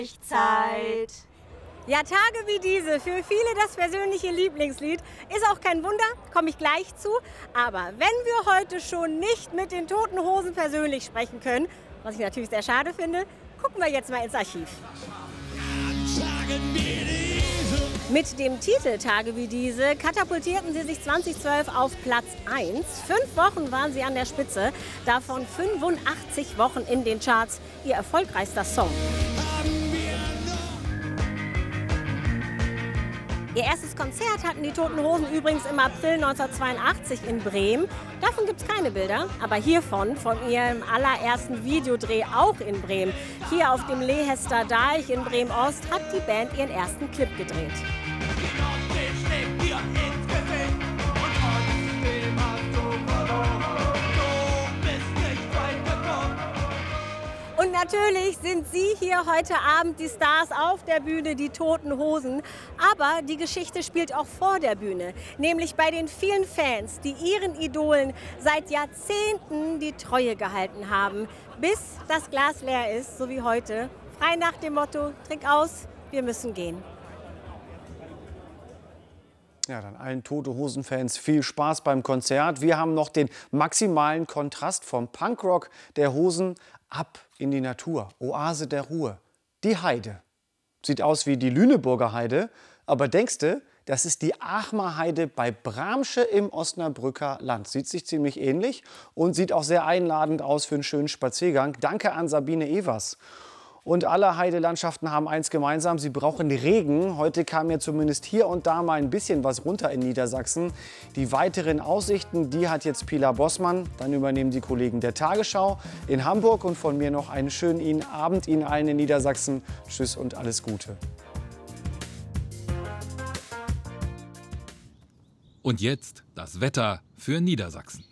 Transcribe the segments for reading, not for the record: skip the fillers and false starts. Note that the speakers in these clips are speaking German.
Zeit. Ja, Tage wie diese, für viele das persönliche Lieblingslied. Ist auch kein Wunder, komme ich gleich zu. Aber wenn wir heute schon nicht mit den Toten Hosen persönlich sprechen können, was ich natürlich sehr schade finde, gucken wir jetzt mal ins Archiv. Mit dem Titel Tage wie diese katapultierten sie sich 2012 auf Platz 1. 5 Wochen waren sie an der Spitze, davon 85 Wochen in den Charts. Ihr erfolgreichster Song. Ihr erstes Konzert hatten die Toten Hosen übrigens im April 1982 in Bremen. Davon gibt es keine Bilder, aber hiervon, von ihrem allerersten Videodreh auch in Bremen. Hier auf dem Lehester Deich in Bremen-Ost hat die Band ihren ersten Clip gedreht. Und natürlich sind Sie hier heute Abend die Stars auf der Bühne, die Toten Hosen. Aber die Geschichte spielt auch vor der Bühne, nämlich bei den vielen Fans, die ihren Idolen seit Jahrzehnten die Treue gehalten haben, bis das Glas leer ist, so wie heute. Frei nach dem Motto, Trink aus, wir müssen gehen. Ja, dann allen Tote-Hosen-Fans viel Spaß beim Konzert. Wir haben noch den maximalen Kontrast vom Punkrock der Hosen ab in die Natur. Oase der Ruhe. Die Heide. Sieht aus wie die Lüneburger Heide, aber denkst du, das ist die Aachmer Heide bei Bramsche im Osnabrücker Land. Sieht sich ziemlich ähnlich und sieht auch sehr einladend aus für einen schönen Spaziergang. Danke an Sabine Evers. Und alle Heidelandschaften haben eins gemeinsam, sie brauchen Regen. Heute kam ja zumindest hier und da mal ein bisschen was runter in Niedersachsen. Die weiteren Aussichten, die hat jetzt Pilar Bossmann. Dann übernehmen die Kollegen der Tagesschau in Hamburg. Und von mir noch einen schönen Abend Ihnen allen in Niedersachsen. Tschüss und alles Gute. Und jetzt das Wetter für Niedersachsen.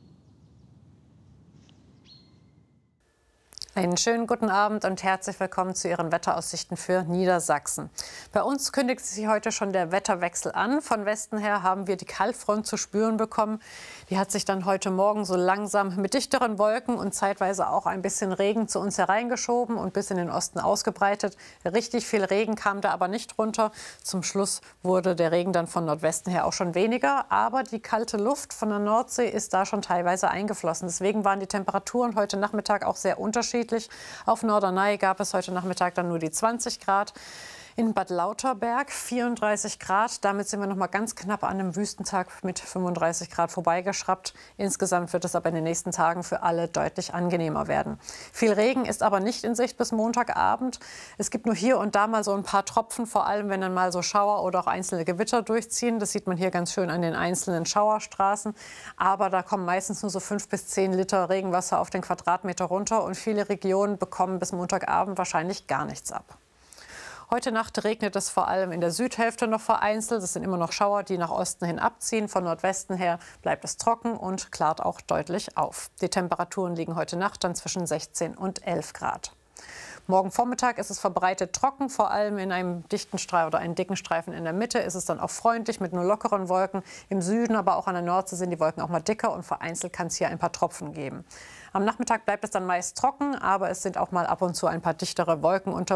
Einen schönen guten Abend und herzlich willkommen zu Ihren Wetteraussichten für Niedersachsen. Bei uns kündigt sich heute schon der Wetterwechsel an. Von Westen her haben wir die Kaltfront zu spüren bekommen. Die hat sich dann heute Morgen so langsam mit dichteren Wolken und zeitweise auch ein bisschen Regen zu uns hereingeschoben und bis in den Osten ausgebreitet. Richtig viel Regen kam da aber nicht runter. Zum Schluss wurde der Regen dann von Nordwesten her auch schon weniger. Aber die kalte Luft von der Nordsee ist da schon teilweise eingeflossen. Deswegen waren die Temperaturen heute Nachmittag auch sehr unterschiedlich. Auf Norderney gab es heute Nachmittag dann nur die 20 Grad. In Bad Lauterberg 34 Grad. Damit sind wir noch mal ganz knapp an einem Wüstentag mit 35 Grad vorbeigeschraubt. Insgesamt wird es aber in den nächsten Tagen für alle deutlich angenehmer werden. Viel Regen ist aber nicht in Sicht bis Montagabend. Es gibt nur hier und da mal so ein paar Tropfen, vor allem wenn dann mal so Schauer oder auch einzelne Gewitter durchziehen. Das sieht man hier ganz schön an den einzelnen Schauerstraßen. Aber da kommen meistens nur so 5 bis 10 Liter Regenwasser auf den Quadratmeter runter. Und viele Regionen bekommen bis Montagabend wahrscheinlich gar nichts ab. Heute Nacht regnet es vor allem in der Südhälfte noch vereinzelt. Es sind immer noch Schauer, die nach Osten hin abziehen. Von Nordwesten her bleibt es trocken und klart auch deutlich auf. Die Temperaturen liegen heute Nacht dann zwischen 16 und 11 Grad. Morgen Vormittag ist es verbreitet trocken, vor allem in einem dichten Streifen oder einem dicken Streifen in der Mitte ist es dann auch freundlich mit nur lockeren Wolken. Im Süden, aber auch an der Nordsee sind die Wolken auch mal dicker und vereinzelt kann es hier ein paar Tropfen geben. Am Nachmittag bleibt es dann meist trocken, aber es sind auch mal ab und zu ein paar dichtere Wolken unter